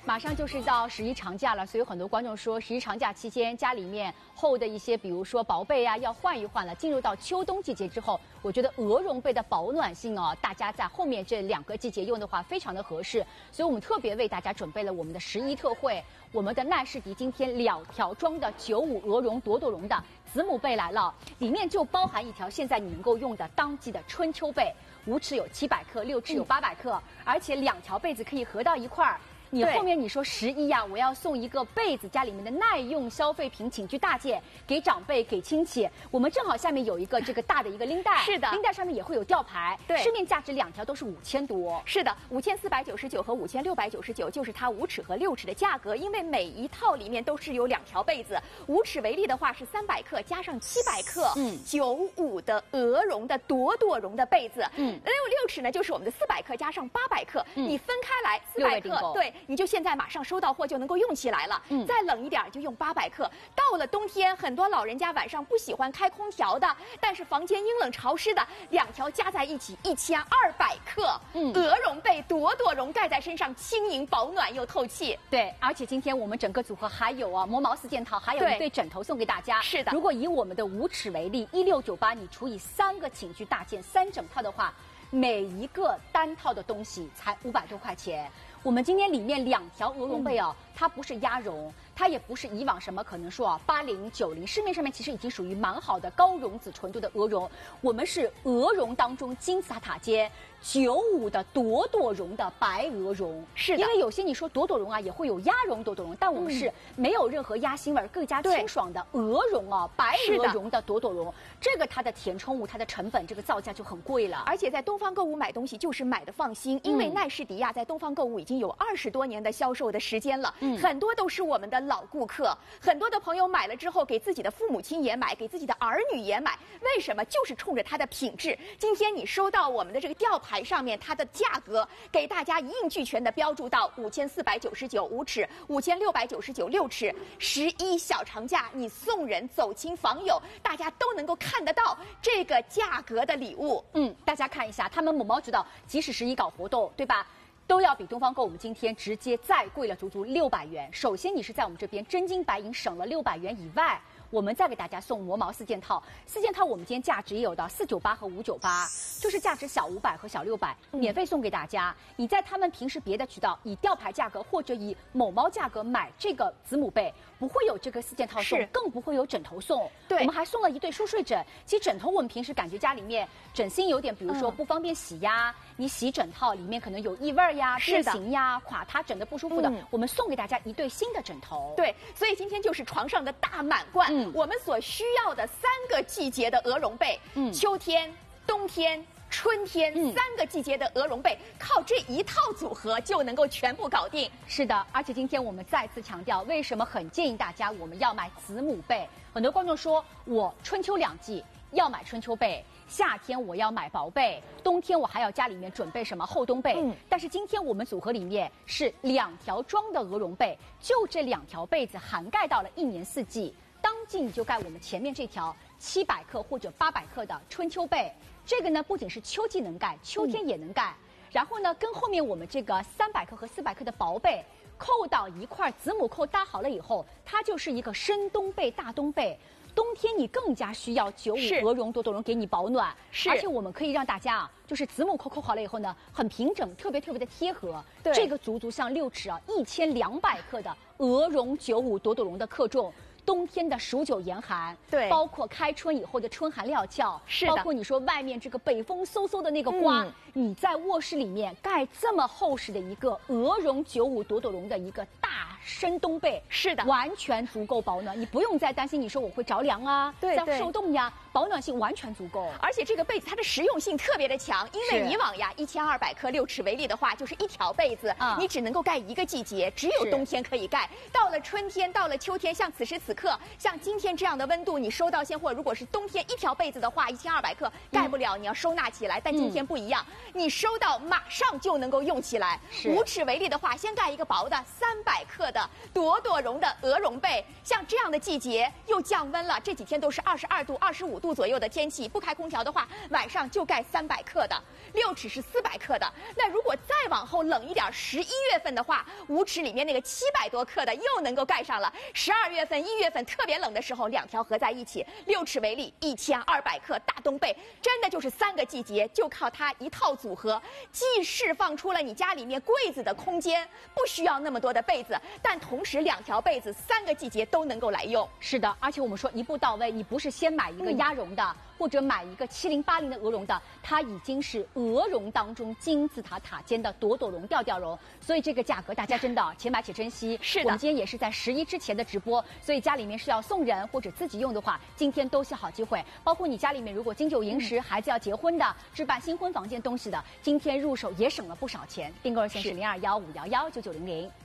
马上就是到十一长假了，所以很多观众说十一长假期间家里面厚的一些，比如说薄被啊，要换一换了。进入到秋冬季节之后，我觉得鹅绒被的保暖性哦，大家在后面这2个季节用的话非常的合适。所以我们特别为大家准备了我们的11特惠，我们的奈士迪今天2条装的95鹅绒朵朵绒的子母被来了，里面就包含一条现在你能够用的当季的春秋被，5尺有700克，6尺有800克，而且2条被子可以合到一块儿。你后面你说11呀，我要送一个被子，家里面的耐用消费品，请去大件，给长辈，给亲戚。我们正好下面有一个这个大的一个拎带， 是的， 拎带上面也会有吊牌， 对， 市面价值2条都是5000多， 是的，5499和5699就是它5尺和6尺的价格，因为每一套里面都是有2条被子，5尺为例的话是300克加上700克，95的鹅绒的朵朵绒的被子，6尺呢就是我们的400克加上800克，你分开来400克，对。你就现在马上收到货就能够用起来了，再冷一点就用800克。到了冬天，很多老人家晚上不喜欢开空调的，但是房间阴冷潮湿的，2条加在一起1200克，鹅绒被朵朵绒盖在身上，轻盈保暖又透气。 对，而且今天我们整个组合还有啊磨毛4件套，还有一对枕头送给大家。 是的， 如果以我们的5尺为例，1698你除以3个寝具大件3整套的话，每一个单套的东西才500多块钱。我们今天里面2条鹅绒被哦，它不是鸭绒，它也不是以往什么可能说啊80、90，市面上面其实已经属于蛮好的高溶子纯度的鹅绒，我们是鹅绒当中金字塔尖95的朵朵绒的白鹅绒。 是的， 因为有些你说朵朵绒啊也会有鸭绒朵朵绒，但我们是没有任何鸭腥味，更加清爽的鹅绒啊，白鹅绒的朵朵绒，这个它的填充物它的成本这个造价就很贵了。 而且在东方购物买东西就是买的放心，因为奈士迪亚在东方购物已经有20多年的销售的时间了，很多都是我们的老顾客，很多的朋友买了之后给自己的父母亲也买，给自己的儿女也买，为什么？就是冲着它的品质。今天你收到我们的这个吊牌上面，它的价格给大家一应俱全的标注到5499 5尺，5699 6尺，11小长假你送人走亲访友，大家都能够看得到这个价格的礼物。 大家看一下，他们某猫知道，即使11搞活动，对吧？都要比东方购我们今天直接再贵了足足600元。首先你是在我们这边真金白银省了600元以外，我们再给大家送磨毛4件套，4件套我们今天价值也有到498和598，就是价值小500和小600，免费送给大家。你在他们平时别的渠道以吊牌价格或者以某猫价格买这个子母被，不会有这个4件套送，更不会有枕头送。对，我们还送了一对舒睡枕。其实枕头我们平时感觉家里面枕芯有点，比如说不方便洗呀，你洗枕套里面可能有异味呀、变形呀、垮塌枕的不舒服的，我们送给大家一对新的枕头。 对，所以今天就是床上的大满贯。我们所需要的3个季节的鹅绒被，秋天、冬天、春天3个季节的鹅绒被，靠这一套组合就能够全部搞定。 是的，而且今天我们再次强调，为什么很建议大家我们要买子母被？很多观众说我春秋2季要买春秋被，夏天我要买薄被，冬天我还要家里面准备什么厚冬被。但是今天我们组合里面是2条装的鹅绒被，就这2条被子涵盖到了1年4季。当季你就盖我们前面这条700克或者800克的春秋被，这个呢不仅是秋季能盖，秋天也能盖。然后呢，跟后面我们这个300克和400克的薄被扣到一块，子母扣搭好了以后，它就是一个深冬被、大冬被。冬天你更加需要95鹅绒朵朵绒给你保暖，而且我们可以让大家啊，就是子母扣好了以后呢，很平整，特别的贴合。这个足足像6尺啊，1200克的鹅绒95朵朵绒的克重。冬天的数9严寒，对，包括开春以后的春寒料峭，是的，包括你说外面这个北风嗖嗖的那个刮，你在卧室里面盖这么厚实的一个鹅绒95朵朵绒的一个大深冬被，是的，完全足够保暖，你不用再担心你说我会着凉啊，对，受冻呀，保暖性完全足够。 而且这个被子它的实用性特别的强，因为以往呀1200克6尺为例的话，就是1条被子，你只能够盖1个季节，只有冬天可以盖。到了春天，到了秋天，像此时此刻，像今天这样的温度，你收到现货，如果是冬天1条被子的话，1200克盖不了，你要收纳起来。但今天不一样，你收到马上就能够用起来。5尺为例的话，先盖一个薄的300 克的朵朵绒的鹅绒被。像这样的季节又降温了，这几天都是22度、25度左右的天气，不开空调的话，晚上就盖300克的，6尺是400克的。那如果再往后冷一点，11月份的话，5尺里面那个700多克的又能够盖上了。12月份、1月份特别冷的时候，2条合在一起，6尺为例，1200克大冬被，真的就是3个季节就靠它一套组合，既释放出了你家里面柜子的空间，不需要那么多的被子，但同时2条被子3个季节都能够来用。 是的，而且我们说一步到位，你不是先买一个鸭绒的，或者买一个70、80的鹅绒的，它已经是鹅绒当中金字塔塔尖的朵朵绒、调调绒，所以这个价格大家真的且买且珍惜。 是的， 我们今天也是在11之前的直播，所以家里面是要送人或者自己用的话，今天都是好机会。包括你家里面如果金九银十，孩子要结婚的，置办新婚房间东西的，今天入手也省了不少钱。订购热线是0215119900。